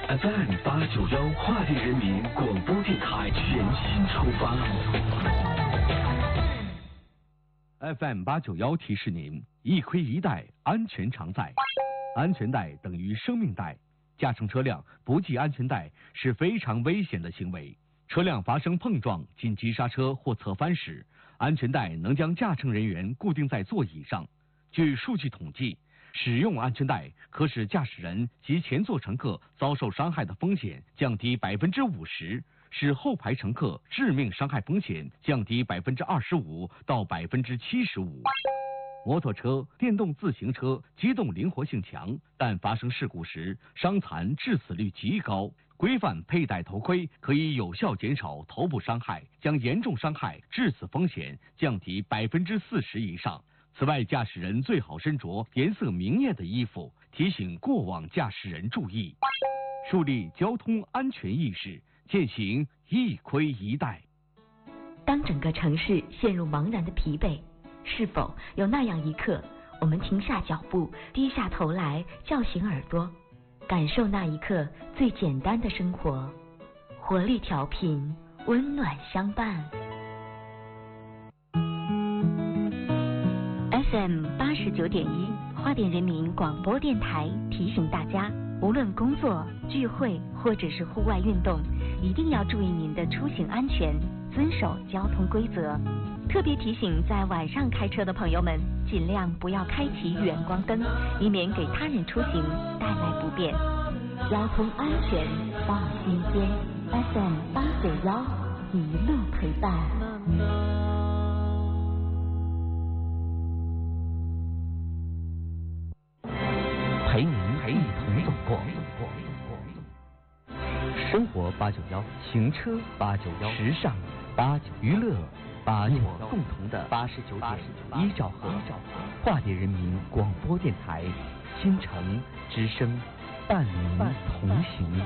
FM891跨地人民广播电台全新出发。 FM891提示您：一盔一带，安全常在。安全带等于生命带，驾乘车辆不系安全带是非常危险的行为。车辆发生碰撞、紧急刹车或侧翻时，安全带能将驾乘人员固定在座椅上。据数据统计，使用安全带可使驾驶人及前座乘客遭受伤害的风险降低50%，使后排乘客致命伤害风险降低25%到75%。摩托车、电动自行车机动灵活性强，但发生事故时伤残致死率极高。规范佩戴头盔可以有效减少头部伤害，将严重伤害致死风险降低40%以上。此外，驾驶人最好身着颜色明艳的衣服，提醒过往驾驶人注意，树立交通安全意识，践行一盔一带。 当整个城市陷入茫然的疲惫，是否有那样一刻，我们停下脚步，低下头来，叫醒耳朵，感受那一刻最简单的生活，活力调频，温暖相伴。FM89.1花莲人民广播电台提醒大家，无论工作、聚会或者是户外运动，一定要注意您的出行安全，遵守交通规则。特别提醒在晚上开车的朋友们，尽量不要开启远光灯，以免给他人出行带来不便。交通安全放心间， FM891一路陪伴。 陪您一同走过。生活891，行车891，时尚891，娱乐891，共同的89.1兆赫，跨地人民广播电台，新城之声，伴您同行。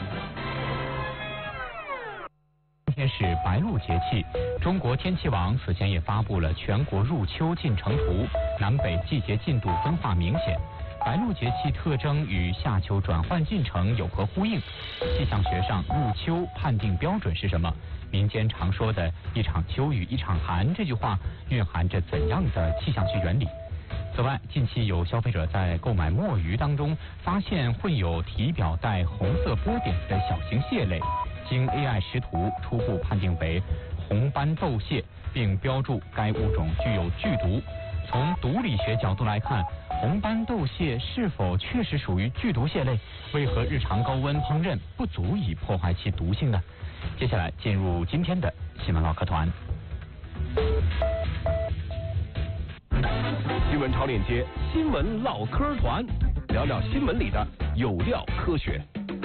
今天是白露节气，中国天气网此前也发布了全国入秋进程图，南北季节进度分化明显。白露节气特征与夏秋转换进程有何呼应？气象学上入秋判定标准是什么？民间常说的一场秋雨一场寒这句话蕴含着怎样的气象学原理？此外，近期有消费者在购买墨鱼当中发现混有体表带红色波点的小型蟹类，经 AI 识图初步判定为红斑斗蟹，并标注该物种具有剧毒。从毒理学角度来看，红斑斗蟹是否确实属于剧毒蟹类？为何日常高温烹饪不足以破坏其毒性呢？接下来进入今天的新闻唠嗑团。 新闻超链接，新闻唠嗑团，聊聊新闻里的有料科学。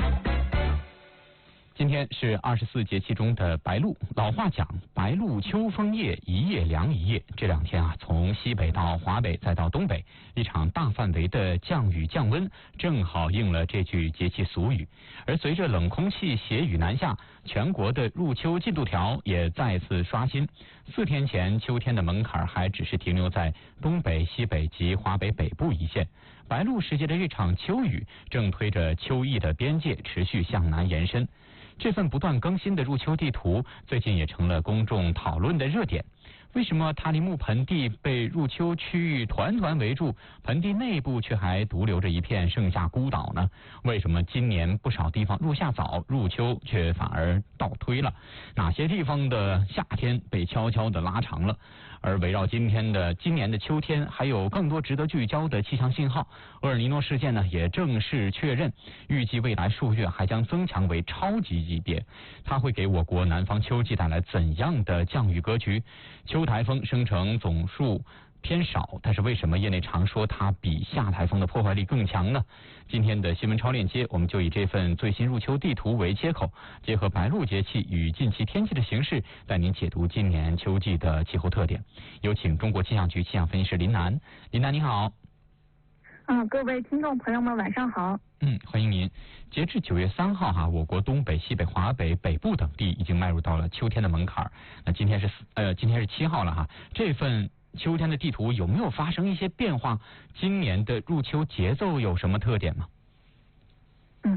今天是24节气中的白露，老话讲白露秋风夜，一夜凉一夜。这两天啊，从西北到华北再到东北，一场大范围的降雨降温，正好应了这句节气俗语。而随着冷空气携雨南下，全国的入秋进度条也再次刷新。4天前，秋天的门槛还只是停留在东北、西北及华北北部一线。白露时节的这场秋雨，正推着秋意的边界持续向南延伸。这份不断更新的入秋地图，最近也成了公众讨论的热点。为什么塔里木盆地被入秋区域团团围住，盆地内部却还独留着一片盛夏孤岛呢？为什么今年不少地方入夏早，入秋却反而倒推了？哪些地方的夏天被悄悄地拉长了？而围绕今年的秋天，还有更多值得聚焦的气象信号。厄尔尼诺事件呢，也正式确认，预计未来数月还将增强为超级级别。它会给我国南方秋季带来怎样的降雨格局？秋台风生成总数偏少，但是为什么业内常说它比夏台风的破坏力更强呢？今天的新闻超链接，我们就以这份最新入秋地图为接口，结合白露节气与近期天气的形势，带您解读今年秋季的气候特点。有请中国气象局气象分析师林楠。林楠您好。 各位听众朋友们晚上好。 欢迎您。截至9月3号我国东北、西北、华北、北部等地已经迈入到了秋天的门槛。那今天是7号了这份秋天的地图有没有发生一些变化？今年的入秋节奏有什么特点吗？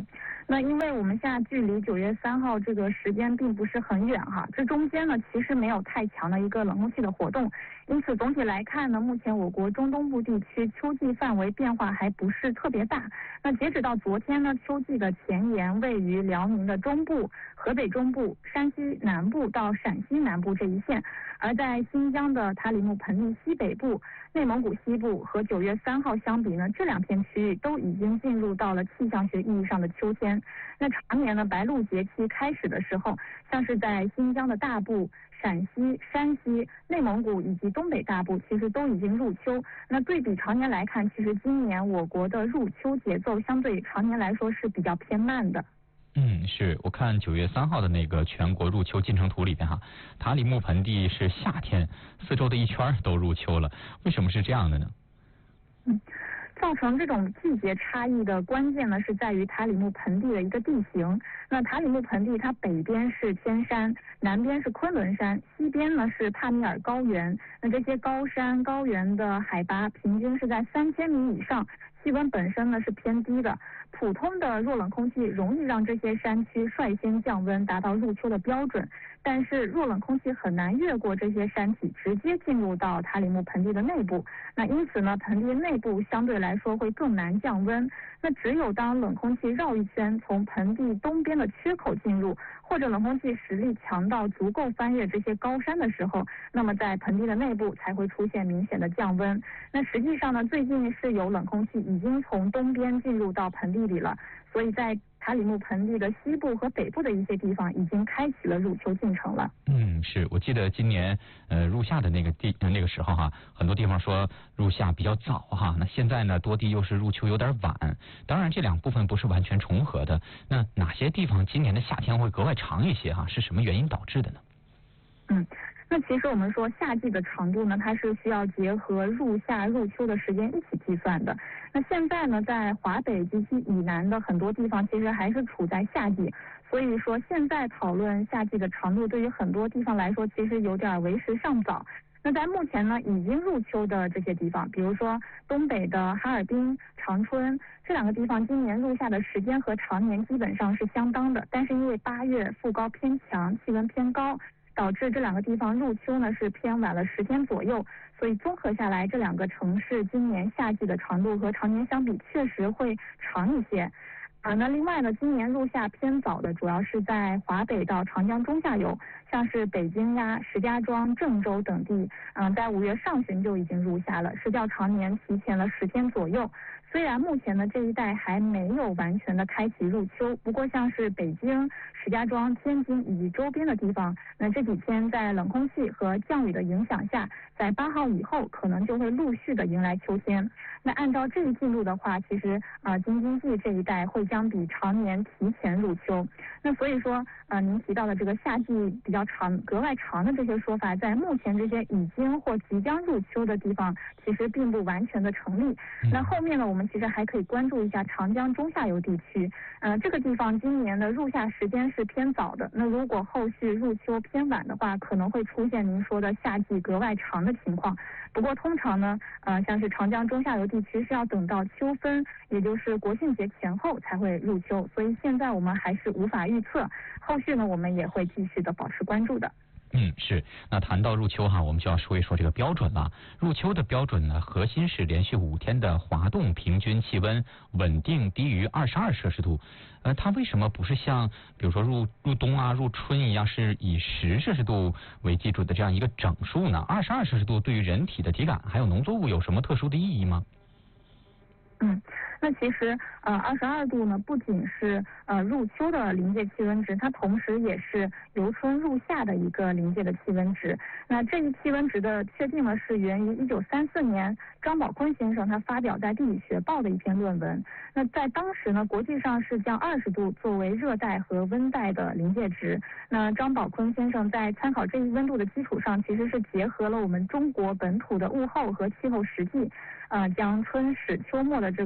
那因为我们现在距离9月3号这个时间并不是很远哈，这中间呢其实没有太强的一个冷空气的活动，因此总体来看呢，目前我国中东部地区秋季范围变化还不是特别大。那截止到昨天呢，秋季的前沿位于辽宁的中部、河北中部、山西南部到陕西南部这一线，而在新疆的塔里木盆地西北部、内蒙古西部和9月3号相比呢，这2片区域都已经进入到了气象学意义上的秋天。那常年呢，白露节气开始的时候，像是在新疆的大部、陕西、山西、内蒙古以及东北大部，其实都已经入秋。那对比常年来看，其实今年我国的入秋节奏相对常年来说是比较偏慢的。 是我看9月3号的那个全国入秋进程图里边哈，塔里木盆地是夏天，四周的一圈都入秋了，为什么是这样的呢？ 造成这种季节差异的关键呢，是在于塔里木盆地的一个地形。那塔里木盆地它北边是天山，南边是昆仑山，西边呢是帕米尔高原。那这些高山高原的海拔平均是在3000米以上，气温本身呢是偏低的。普通的弱冷空气容易让这些山区率先降温，达到入秋的标准。但是弱冷空气很难越过这些山体，直接进入到塔里木盆地的内部。那因此呢，盆地内部相对来说会更难降温。那只有当冷空气绕一圈，从盆地东边的缺口进入，或者冷空气实力强到足够翻越这些高山的时候，那么在盆地的内部才会出现明显的降温。那实际上呢，最近是有冷空气已经从东边进入到盆地里了，所以在塔里木盆地的西部和北部的一些地方已经开启了入秋进程了。 是我记得今年入夏的那个时候哈，很多地方说入夏比较早哈，那现在呢多地又是入秋有点晚。当然这2部分不是完全重合的，那哪些地方今年的夏天会格外长一些哈？是什么原因导致的呢？ 那其实我们说夏季的长度呢，它是需要结合入夏入秋的时间一起计算的。那现在呢，在华北及其以南的很多地方其实还是处在夏季，所以说现在讨论夏季的长度对于很多地方来说其实有点为时尚早。那在目前呢已经入秋的这些地方，比如说东北的哈尔滨、长春这2个地方，今年入夏的时间和常年基本上是相当的，但是因为8月副高偏强，气温偏高，导致这2个地方入秋呢是偏晚了10天左右，所以综合下来，这2个城市今年夏季的长度和常年相比确实会长一些。那另外呢，今年入夏偏早的主要是在华北到长江中下游，像是北京呀、石家庄、郑州等地，在5月上旬就已经入夏了，是较常年提前了10天左右。虽然目前呢这一带还没有完全的开启入秋，不过像是北京、石家庄、天津以及周边的地方，那这几天在冷空气和降雨的影响下，在8号以后可能就会陆续的迎来秋天。那按照这一进度的话，其实京津冀这一带会将比常年提前入秋。那所以说您提到的这个夏季比较长、格外长的这些说法，在目前这些已经或即将入秋的地方，其实并不完全的成立。那后面呢，我们其实还可以关注一下长江中下游地区，这个地方今年的入夏时间是偏早的。那如果后续入秋偏晚的话，可能会出现您说的夏季格外长的情况。不过通常呢，像是长江中下游地区是要等到秋分，也就是国庆节前后才会入秋，所以现在我们还是无法预测。后续呢，我们也会继续的保持关注的。 是。那谈到入秋哈，我们就要说一说这个标准了。入秋的标准呢，核心是连续5天的滑动平均气温稳定低于22摄氏度。它为什么不是像比如说入冬啊、入春一样，是以10摄氏度为基准的这样一个整数呢？22摄氏度对于人体的体感还有农作物有什么特殊的意义吗？ 那其实22度呢，不仅是入秋的临界气温值，它同时也是由春入夏的一个临界的气温值。那这一气温值的确定呢，是源于1934年张宝坤先生他发表在《地理学报》的一篇论文。那在当时呢，国际上是将20度作为热带和温带的临界值。那张宝坤先生在参考这一温度的基础上，其实是结合了我们中国本土的物候和气候实际，将春始秋末的这个阈值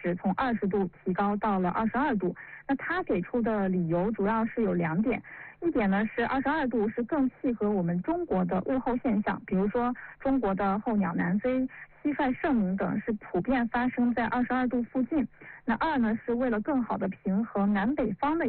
是从20度提高到了22度。那他给出的理由主要是有2点，一点呢是22度是更契合我们中国的物候现象，比如说中国的候鸟南飞、蟋蟀盛鸣等是普遍发生在22度附近。那2呢是为了更好的平衡南北方的